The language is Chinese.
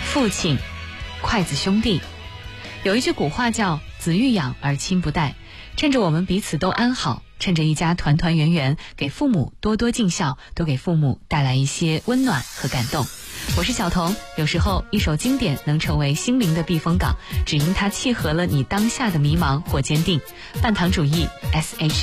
父亲、筷子兄弟。有一句古话叫子欲养而亲不待，趁着我们彼此都安好，趁着一家团团圆圆，给父母多多尽孝，多给父母带来一些温暖和感动。我是小彤，有时候一首经典能成为心灵的避风港，只因它契合了你当下的迷茫或坚定。半糖主义 SH